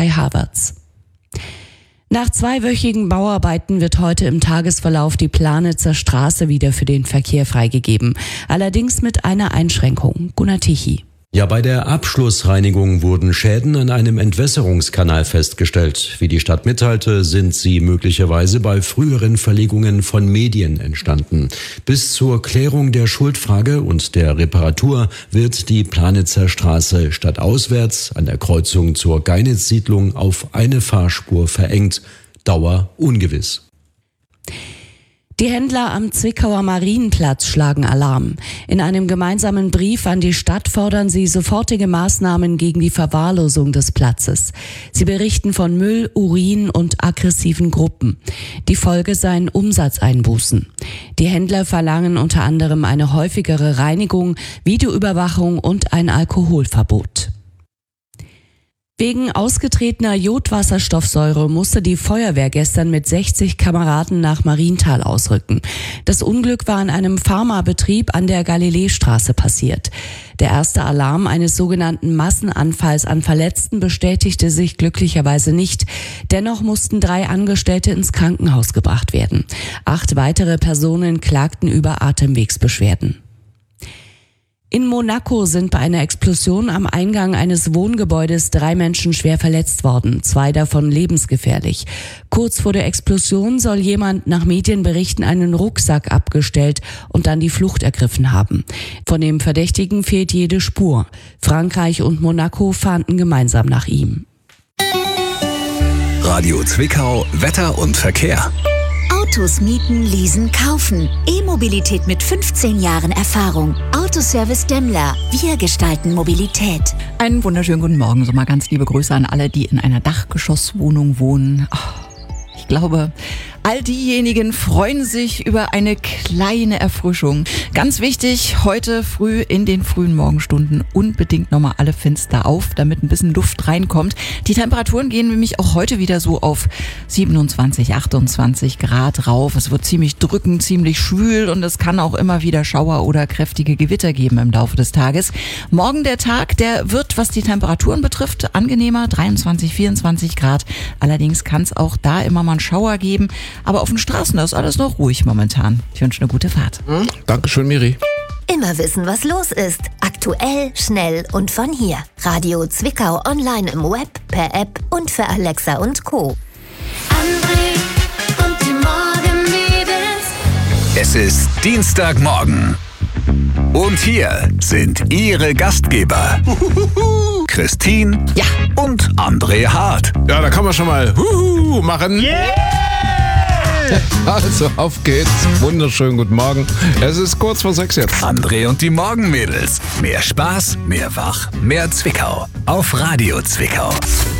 Kai Havertz. Nach 2-wöchigen Bauarbeiten wird heute im Tagesverlauf die Planitzer Straße wieder für den Verkehr freigegeben. Allerdings mit einer Einschränkung. Gunnar Tichy. Ja, bei der Abschlussreinigung wurden Schäden an einem Entwässerungskanal festgestellt. Wie die Stadt mitteilte, sind sie möglicherweise bei früheren Verlegungen von Medien entstanden. Bis zur Klärung der Schuldfrage und der Reparatur wird die Planitzer Straße stadtauswärts an der Kreuzung zur Geinitz-Siedlung auf eine Fahrspur verengt. Dauer ungewiss. Die Händler am Zwickauer Marienplatz schlagen Alarm. In einem gemeinsamen Brief an die Stadt fordern sie sofortige Maßnahmen gegen die Verwahrlosung des Platzes. Sie berichten von Müll, Urin und aggressiven Gruppen. Die Folge seien Umsatzeinbußen. Die Händler verlangen unter anderem eine häufigere Reinigung, Videoüberwachung und ein Alkoholverbot. Wegen ausgetretener Jodwasserstoffsäure musste die Feuerwehr gestern mit 60 Kameraden nach Marienthal ausrücken. Das Unglück war in einem Pharmabetrieb an der Galileestraße passiert. Der erste Alarm eines sogenannten Massenanfalls an Verletzten bestätigte sich glücklicherweise nicht. Dennoch mussten 3 Angestellte ins Krankenhaus gebracht werden. 8 weitere Personen klagten über Atemwegsbeschwerden. In Monaco sind bei einer Explosion am Eingang eines Wohngebäudes 3 Menschen schwer verletzt worden, 2 davon lebensgefährlich. Kurz vor der Explosion soll jemand nach Medienberichten einen Rucksack abgestellt und dann die Flucht ergriffen haben. Von dem Verdächtigen fehlt jede Spur. Frankreich und Monaco fahnden gemeinsam nach ihm. Radio Zwickau, Wetter und Verkehr. Autos mieten, leasen, kaufen. E-Mobilität mit 15 Jahren Erfahrung. Autoservice Demmler. Wir gestalten Mobilität. Einen wunderschönen guten Morgen. So mal ganz liebe Grüße an alle, die in einer Dachgeschosswohnung wohnen. Ich glaube, all diejenigen freuen sich über eine kleine Erfrischung. Ganz wichtig, heute früh in den frühen Morgenstunden unbedingt nochmal alle Fenster auf, damit ein bisschen Luft reinkommt. Die Temperaturen gehen nämlich auch heute wieder so auf 27, 28 Grad rauf. Es wird ziemlich drückend, ziemlich schwül und es kann auch immer wieder Schauer oder kräftige Gewitter geben im Laufe des Tages. Morgen der Tag, der wird, was die Temperaturen betrifft, angenehmer, 23, 24 Grad. Allerdings kann es auch da immer mal einen Schauer geben. Aber auf den Straßen ist alles noch ruhig momentan. Ich wünsche eine gute Fahrt. Dankeschön, Miri. Immer wissen, was los ist. Aktuell, schnell und von hier. Radio Zwickau online im Web, per App und für Alexa und Co. André und die Morgenmädels. Es ist Dienstagmorgen. Und hier sind Ihre Gastgeber. Christine und André Hart. Ja, da kann man schon mal machen. Yeah! Also, auf geht's. Wunderschönen guten Morgen. Es ist kurz vor 6 jetzt. André und die Morgenmädels. Mehr Spaß, mehr Wach, mehr Zwickau. Auf Radio Zwickau.